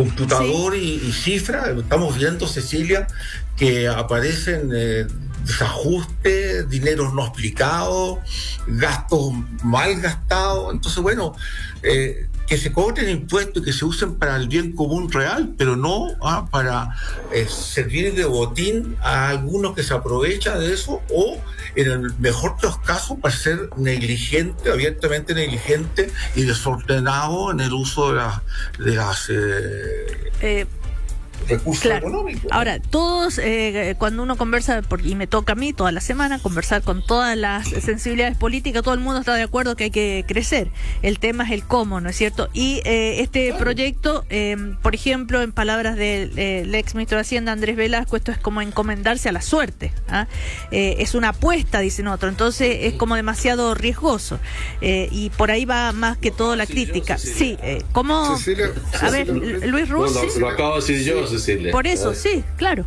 computador y cifras. Estamos viendo, Cecilia, que aparecen desajustes, dineros no explicados, gastos mal gastados. Entonces, bueno, que se cobren impuestos y que se usen para el bien común real, pero no para servir de botín a algunos que se aprovechan de eso, o en el mejor de los casos para ser negligente, abiertamente negligente y desordenado en el uso de las recursos económicos. Ahora, todos, cuando uno conversa, y me toca a mí toda la semana conversar con todas las sensibilidades políticas, todo el mundo está de acuerdo que hay que crecer. El tema es el cómo, ¿no es cierto? Y este proyecto, por ejemplo, en palabras del ex ministro de Hacienda, Andrés Velasco, esto es como encomendarse a la suerte. Es una apuesta, dicen otros, entonces es como demasiado riesgoso. Y por ahí va más que todo la crítica. Sí, ¿cómo? Cecilia, a ver, Luis Ruz. No, lo acabo de decir yo, Cecilia. Por eso, sí, claro.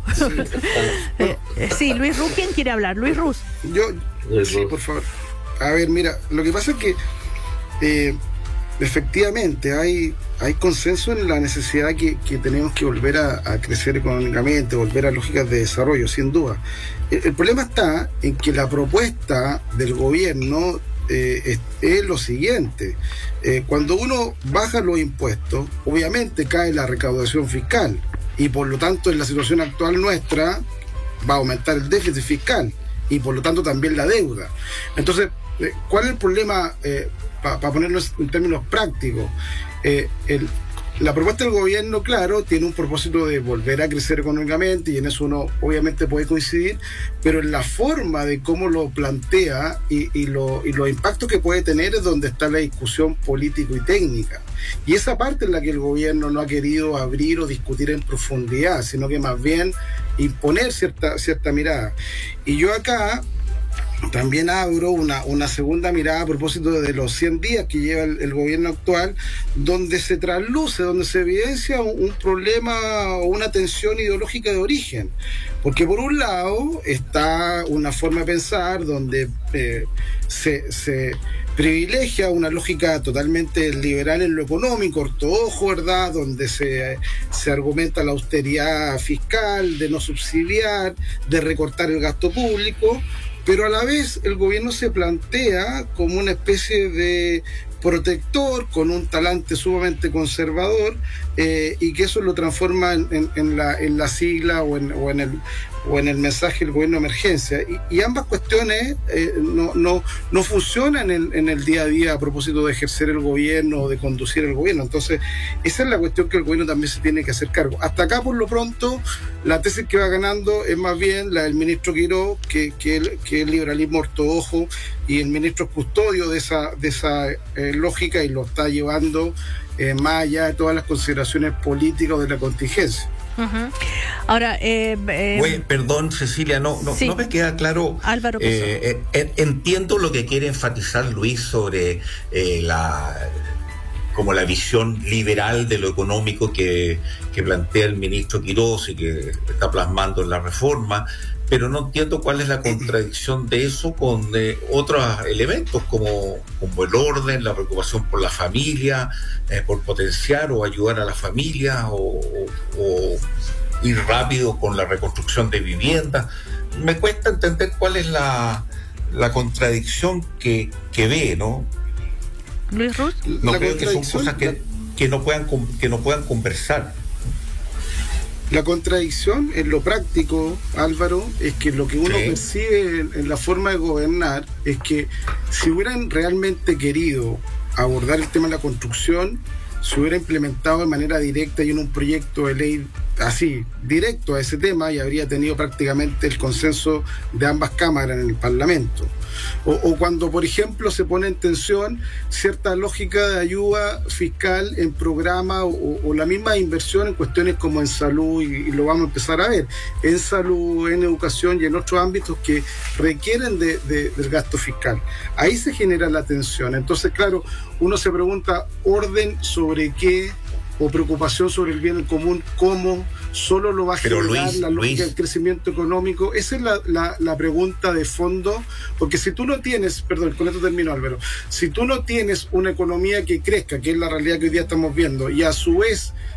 Sí, Luis Ruz, ¿quién quiere hablar? Luis Ruz. Sí, por favor. A ver, mira, lo que pasa es que efectivamente hay consenso en la necesidad que tenemos que volver a crecer económicamente, volver a lógicas de desarrollo, sin duda. El problema está en que la propuesta del gobierno es lo siguiente. Cuando uno baja los impuestos, obviamente cae la recaudación fiscal y por lo tanto en la situación actual nuestra va a aumentar el déficit fiscal y por lo tanto también la deuda. Entonces, ¿cuál es el problema? Para ponerlo en términos prácticos, la propuesta del gobierno, claro, tiene un propósito de volver a crecer económicamente y en eso uno obviamente puede coincidir, pero en la forma de cómo lo plantea y los impactos que puede tener es donde está la discusión político y técnica. Y esa parte en la que el gobierno no ha querido abrir o discutir en profundidad, sino que más bien imponer cierta mirada. Y yo acá también abro una segunda mirada a propósito de los 100 días que lleva el gobierno actual, donde se trasluce, donde se evidencia un problema o una tensión ideológica de origen. Porque por un lado está una forma de pensar donde se privilegia una lógica totalmente liberal en lo económico, ortodoxo, ¿verdad? Donde se argumenta la austeridad fiscal, de no subsidiar, de recortar el gasto público, pero a la vez el gobierno se plantea como una especie de protector con un talante sumamente conservador, y que eso lo transforma en la sigla o en el mensaje del gobierno de emergencia. Y ambas cuestiones no funcionan en el día a día a propósito de ejercer el gobierno o de conducir el gobierno. Entonces, esa es la cuestión que el gobierno también se tiene que hacer cargo. Hasta acá, por lo pronto, la tesis que va ganando es más bien la del ministro Quirós, que el liberalismo ortodoxo, y el ministro es custodio de esa lógica y lo está llevando más allá de todas las consideraciones políticas de la contingencia. Uh-huh. Ahora, perdón, Cecilia, no me queda claro. Álvaro, entiendo lo que quiere enfatizar Luis sobre como la visión liberal de lo económico que plantea el ministro Quirós y que está plasmando en la reforma, pero no entiendo cuál es la contradicción de eso con otros elementos como el orden, la preocupación por la familia, por potenciar o ayudar a la familia o ir rápido con la reconstrucción de viviendas. Me cuesta entender cuál es la contradicción que ve, ¿no? Luis Ruz. No creo que son cosas que no puedan conversar. La contradicción en lo práctico, Álvaro, es que lo que uno percibe en la forma de gobernar es que si hubieran realmente querido abordar el tema de la construcción, se hubiera implementado de manera directa y en un proyecto de ley así, directo a ese tema, y habría tenido prácticamente el consenso de ambas cámaras en el Parlamento. O cuando, por ejemplo, se pone en tensión cierta lógica de ayuda fiscal en programa o la misma inversión en cuestiones como en salud, y lo vamos a empezar a ver, en salud, en educación y en otros ámbitos que requieren del gasto fiscal. Ahí se genera la tensión. Entonces, claro, uno se pregunta, ¿orden sobre qué? O preocupación sobre el bien común, ¿cómo? ¿Solo lo va a generar la lógica del crecimiento económico? Esa es la pregunta de fondo, porque si tú no tienes, perdón, con esto termino, Álvaro, si tú no tienes una economía que crezca, que es la realidad que hoy día estamos viendo, y a su vez